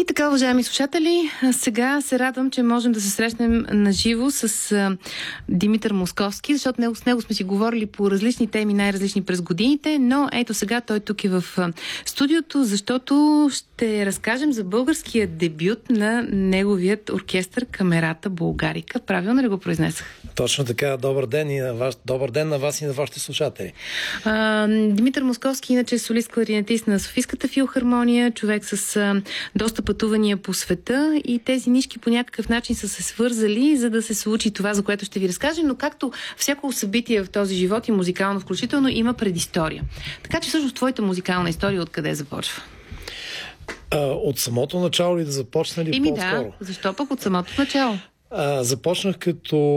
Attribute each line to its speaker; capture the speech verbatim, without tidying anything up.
Speaker 1: И така, уважаеми слушатели, сега се радвам, че можем да се срещнем наживо с а, Димитър Московски, защото него, с него сме си говорили по различни теми, най-различни през годините, но ето сега той тук е в а, студиото, защото ще разкажем за българския дебют на неговият оркестър Камерата Булгарика. Правилно ли го произнесах?
Speaker 2: Точно така. Добър ден и на вас, добър ден на вас и на вашите слушатели.
Speaker 1: А, Димитър Московски иначе е солист-кларинетист на Софийската филхармония, човек с а, доста пътувания по света и тези нишки по някакъв начин са се свързали, за да се случи това, за което ще ви разкажем, но както всяко събитие в този живот и музикално включително има предистория. Така че всъщност твоята музикална история откъде започва?
Speaker 2: А, от самото начало ли да започна ли
Speaker 1: Еми
Speaker 2: по-скоро?
Speaker 1: да, защо пък от самото начало?
Speaker 2: А, започнах като